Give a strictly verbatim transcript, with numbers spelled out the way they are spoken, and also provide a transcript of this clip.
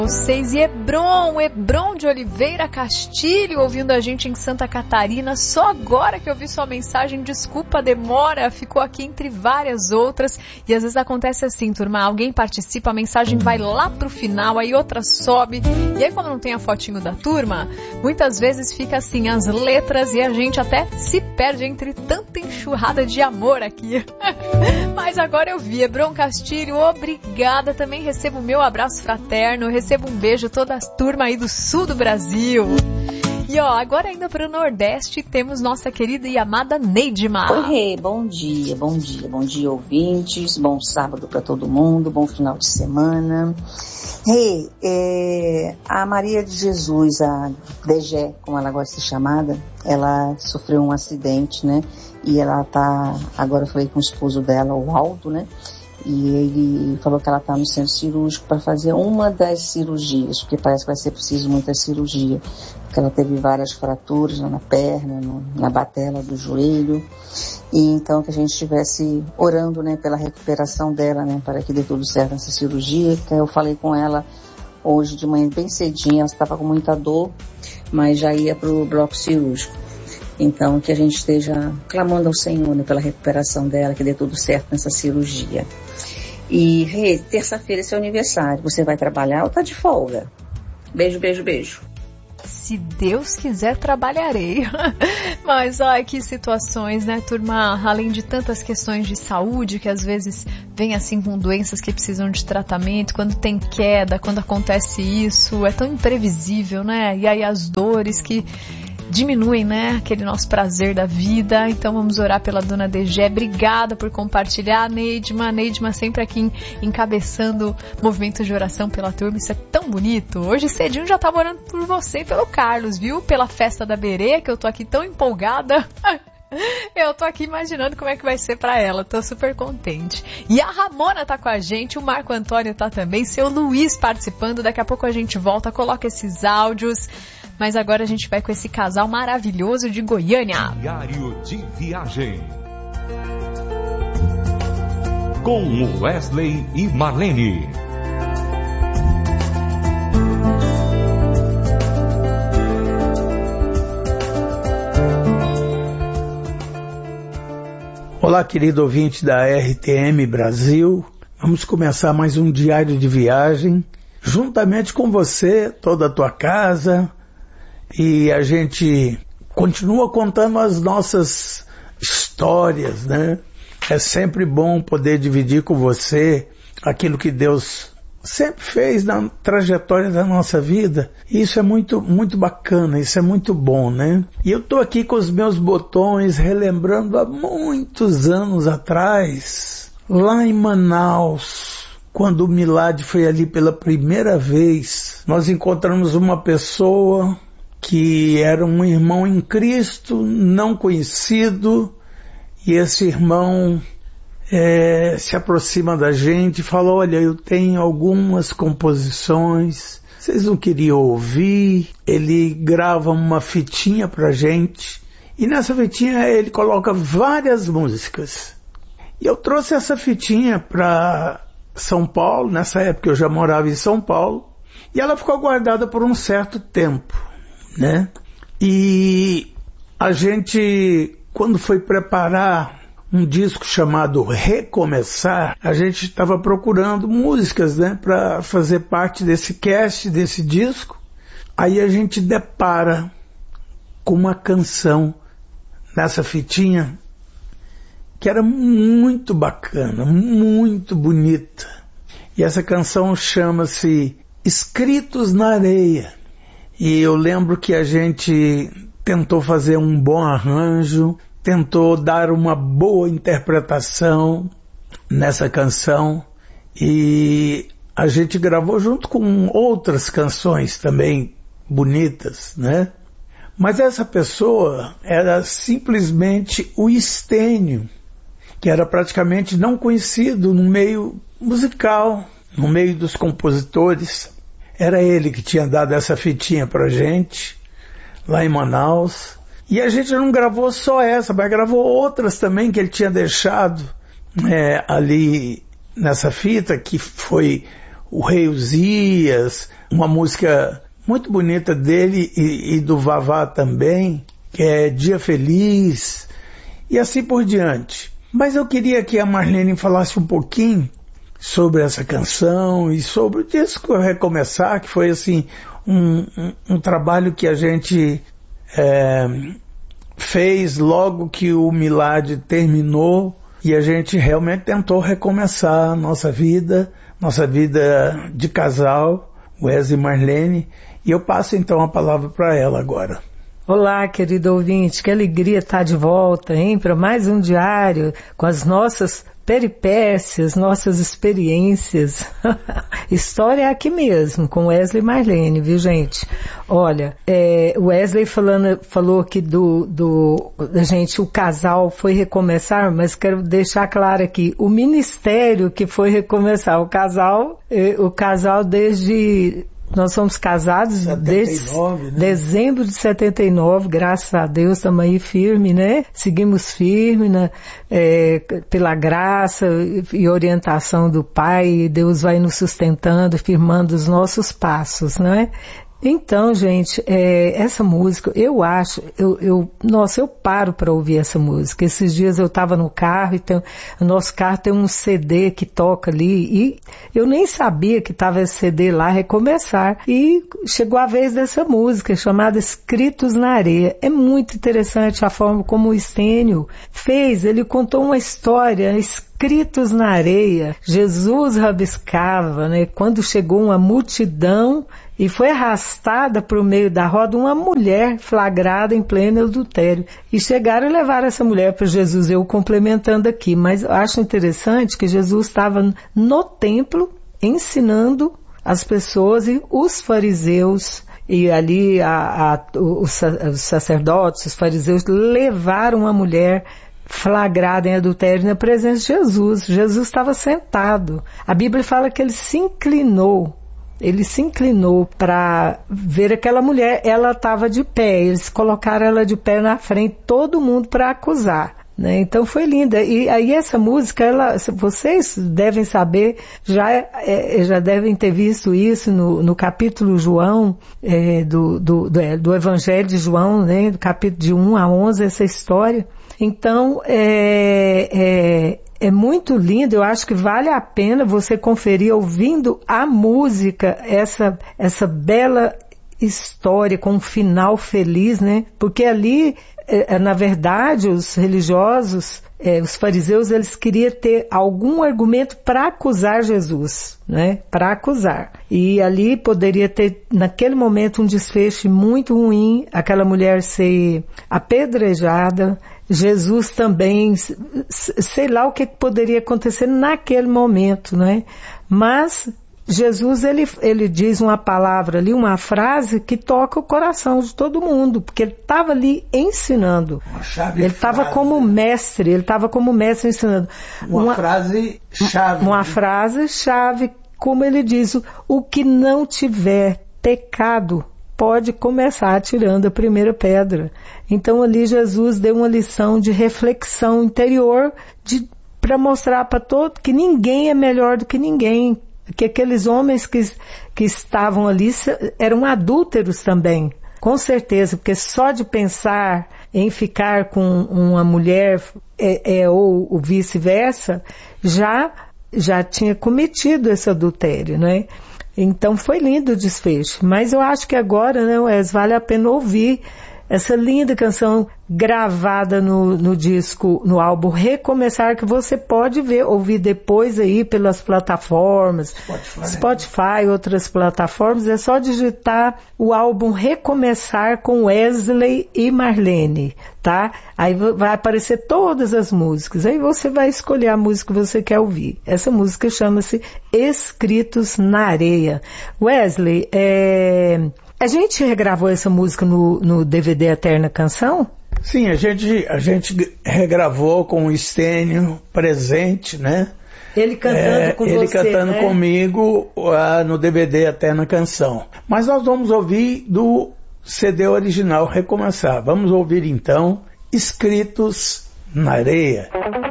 Vocês e Hebron, Hebron de Oliveira Castilho, ouvindo a gente em Santa Catarina. Só agora que eu vi sua mensagem, desculpa a demora, ficou aqui entre várias outras. E às vezes acontece assim, turma, alguém participa, a mensagem vai lá pro final, aí outra sobe. E aí, como não tem a fotinho da turma, muitas vezes fica assim, as letras, e a gente até se perde entre tanta enxurrada de amor aqui. Mas agora eu vi, Hebron Castilho, obrigada. Também recebo o meu abraço fraterno, recebo um beijo toda a turma aí do sul do Brasil. E ó, agora ainda para o Nordeste temos nossa querida e amada Neidma. Oi, Rê, bom dia, bom dia, bom dia ouvintes, bom sábado para todo mundo, bom final de semana. Rê, é, a Maria de Jesus, a D G, como ela gosta de ser chamada, ela sofreu um acidente, né? E ela tá, agora foi com o esposo dela, o Aldo, né? E ele falou que ela está no centro cirúrgico para fazer uma das cirurgias, porque parece que vai ser preciso muita cirurgia, porque ela teve várias fraturas na perna, no, na batela do joelho, e então que a gente estivesse orando, né, pela recuperação dela, né, para que dê tudo certo nessa cirurgia. Que eu falei com ela hoje de manhã bem cedinho, ela estava com muita dor, mas já ia para o bloco cirúrgico. Então, que a gente esteja clamando ao Senhor, né, pela recuperação dela, que dê tudo certo nessa cirurgia. E, Rê, terça-feira é seu aniversário. Você vai trabalhar ou tá de folga? Beijo, beijo, beijo. Se Deus quiser, trabalharei. Mas, olha que situações, né, turma? Além de tantas questões de saúde, que às vezes vem assim com doenças que precisam de tratamento, quando tem queda, quando acontece isso, é tão imprevisível, né? E aí as dores que diminuem, né, aquele nosso prazer da vida. Então vamos orar pela dona D G. Obrigada por compartilhar, Neidma. Neidma sempre aqui encabeçando movimentos de oração pela turma. Isso é tão bonito. Hoje cedinho já tava orando por você e pelo Carlos, viu? Pela festa da Berê, que eu tô aqui tão empolgada. Eu tô aqui imaginando como é que vai ser pra ela, tô super contente. E a Ramona tá com a gente, o Marco Antônio tá também, seu Luiz participando. Daqui a pouco a gente volta, coloca esses áudios. Mas agora a gente vai com esse casal maravilhoso de Goiânia. Diário de Viagem com Wesley e Marlene. Olá, querido ouvinte da R T M Brasil. Vamos começar mais um Diário de Viagem, juntamente com você, toda a tua casa. E a gente continua contando as nossas histórias, né? É sempre bom poder dividir com você aquilo que Deus sempre fez na trajetória da nossa vida. Isso é muito, muito bacana, isso é muito bom, né? E eu tô aqui com os meus botões, relembrando há muitos anos atrás, lá em Manaus, quando o Milad foi ali pela primeira vez, nós encontramos uma pessoa que era um irmão em Cristo, não conhecido, e esse irmão é, se aproxima da gente e fala: olha, eu tenho algumas composições, vocês não queriam ouvir? Ele grava uma fitinha pra gente, e nessa fitinha ele coloca várias músicas. E eu trouxe essa fitinha para São Paulo, nessa época eu já morava em São Paulo, e ela ficou guardada por um certo tempo, né? E a gente, quando foi preparar um disco chamado Recomeçar, a gente estava procurando músicas, né, para fazer parte desse cast, desse disco. Aí a gente depara com uma canção nessa fitinha que era muito bacana, muito bonita. E essa canção chama-se Escritos na Areia. E eu lembro que a gente tentou fazer um bom arranjo, tentou dar uma boa interpretação nessa canção, e a gente gravou junto com outras canções também bonitas, né? Mas essa pessoa era simplesmente o Estênio, que era praticamente não conhecido no meio musical, no meio dos compositores. Era ele que tinha dado essa fitinha pra gente, lá em Manaus. E a gente não gravou só essa, mas gravou outras também que ele tinha deixado é, ali nessa fita, que foi o Rei Uzias, uma música muito bonita dele e, e do Vavá também, que é Dia Feliz, e assim por diante. Mas eu queria que a Marlene falasse um pouquinho sobre essa canção e sobre o disco Recomeçar, que foi assim um, um, um trabalho que a gente é, fez logo que o Milad terminou, e a gente realmente tentou recomeçar a nossa vida, nossa vida de casal, Wesley e Marlene, e eu passo então a palavra para ela agora. Olá, querido ouvinte, que alegria estar de volta, hein, para mais um diário com as nossas peripécias, nossas experiências. História é aqui mesmo, com Wesley e Marlene, viu, gente? Olha, é, Wesley falando, falou que do, do, da gente, o casal foi recomeçar, mas quero deixar claro aqui, o ministério que foi recomeçar, o casal, o casal desde... Nós somos casados desde né? dezembro de setenta e nove, graças a Deus, estamos aí firme, né? Seguimos firme, né? É, pela graça e orientação do Pai, Deus vai nos sustentando, firmando os nossos passos, né? Então, gente, é, essa música, eu acho, eu, eu, nossa, eu paro para ouvir essa música. Esses dias eu estava no carro e tem, o nosso carro tem um C D que toca ali e eu nem sabia que estava esse C D lá, Recomeçar. E chegou a vez dessa música chamada Escritos na Areia. É muito interessante a forma como o Estênio fez, ele contou uma história, Escritos na Areia. Jesus rabiscava, né? Quando chegou uma multidão e foi arrastada para o meio da roda uma mulher flagrada em pleno adultério. E chegaram e levaram essa mulher para Jesus, eu complementando aqui. Mas eu acho interessante que Jesus estava no templo ensinando as pessoas e os fariseus, e ali a, a, os, os sacerdotes, os fariseus levaram uma mulher flagrada em adultério na presença de Jesus. Jesus estava sentado. A Bíblia fala que ele se inclinou. Ele se inclinou para ver aquela mulher, ela estava de pé, eles colocaram ela de pé na frente, todo mundo para acusar, né? Então foi linda. E aí essa música, ela, vocês devem saber, já, é, já devem ter visto isso no, no capítulo João, é, do, do, do, é, do Evangelho de João, né? Do capítulo de um a onze, essa história. Então, é... é É muito lindo, eu acho que vale a pena você conferir ouvindo a música, essa, essa bela história com um final feliz, né? Porque ali, é, na verdade, os religiosos, é, os fariseus, eles queriam ter algum argumento para acusar Jesus, né? Para acusar. E ali poderia ter, naquele momento, um desfecho muito ruim, aquela mulher ser apedrejada, Jesus também, sei lá o que poderia acontecer naquele momento, né? Mas Jesus, ele, ele diz uma palavra ali, uma frase que toca o coração de todo mundo, porque ele estava ali ensinando. Ele estava como mestre, ele estava como mestre ensinando. Uma, uma frase chave. Uma né? frase chave, como ele diz, o que não tiver pecado pode começar atirando a primeira pedra. Então ali Jesus deu uma lição de reflexão interior para mostrar para todo que ninguém é melhor do que ninguém, que aqueles homens que, que estavam ali eram adúlteros também, com certeza, porque só de pensar em ficar com uma mulher é, é, ou, ou vice-versa, já, já tinha cometido esse adultério, né? Então foi lindo o desfecho, mas eu acho que agora, né, Wes, vale a pena ouvir essa linda canção gravada no, no disco, no álbum Recomeçar, que você pode ver, ouvir depois aí pelas plataformas, Spotify, Spotify, outras plataformas, é só digitar o álbum Recomeçar com Wesley e Marlene, tá? Aí vai aparecer todas as músicas, aí você vai escolher a música que você quer ouvir. Essa música chama-se Escritos na Areia. Wesley, é... a gente regravou essa música no, no D V D Eterna Canção? Sim, a gente, a gente regravou com o Estênio presente, né? Ele cantando é, com ele você, Ele cantando né? comigo uh, no D V D Eterna Canção. Mas nós vamos ouvir do C D original Recomeçar. Vamos ouvir então Escritos na Areia.